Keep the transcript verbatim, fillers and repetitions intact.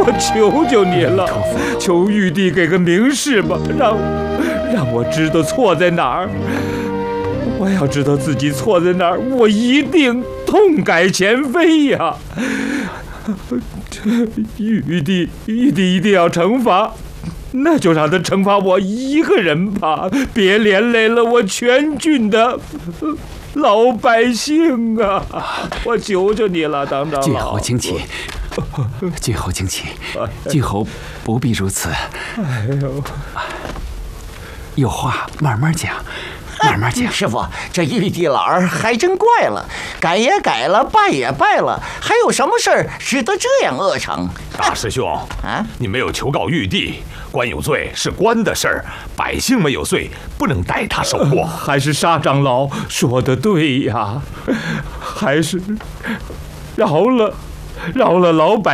我求求你了，求玉帝给个明示吧，让让我知道错在哪儿。我要知道自己错在哪儿，我一定痛改前非呀！玉帝，玉帝一定要惩罚，那就让他惩罚我一个人吧，别连累了我全郡的老百姓啊！我求求你了，当长老。 郡侯请起，郡侯请起，郡侯不必如此。 哎呦， 有话慢慢讲。慢慢讲， 师傅，这玉帝老儿还真怪了，改也改了，拜也拜了，还有什么事儿值得这样恶惩？ 大师兄啊，你没有求告玉帝，官有罪是官的事儿，百姓没有罪，不能代他受过。 还是沙长老说的对呀，还是饶了，饶了老百